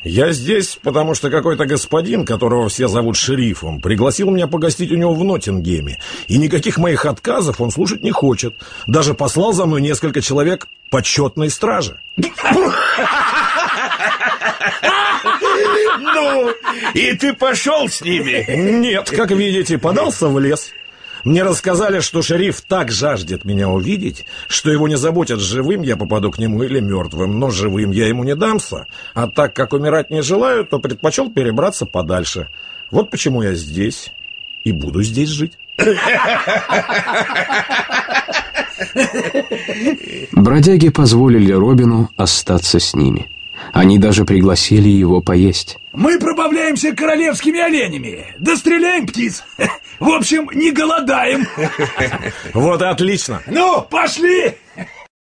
Я здесь, потому что какой-то господин, которого все зовут шерифом, пригласил меня погостить у него в Ноттингеме. И никаких моих отказов он слушать не хочет. Даже послал за мной несколько человек почетной стражи. Ну, и ты пошел с ними? Нет, как видите, подался в лес. Мне рассказали, что шериф так жаждет меня увидеть, что его не заботят, живым я попаду к нему или мертвым. Но живым я ему не дамся. А так как умирать не желаю, то предпочел перебраться подальше. Вот почему я здесь и буду здесь жить. Бродяги позволили Робину остаться с ними. Они даже пригласили его поесть. Мы пробавляемся королевскими оленями, да стреляем птиц. В общем, не голодаем. Вот и отлично. Ну, пошли!